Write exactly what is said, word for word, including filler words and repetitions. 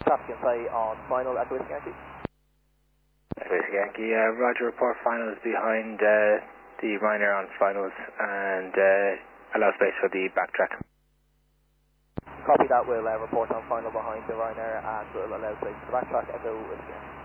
Traffic in play on final at Whiskey Yankee. Whiskey Yankee, uh, Roger, report finals behind uh, the Ryanair on finals and uh, allow space for the backtrack. Copy that, we'll uh, report on final behind the Ryanair and we'll allow space for the backtrack. Echo Whiskey Yankee.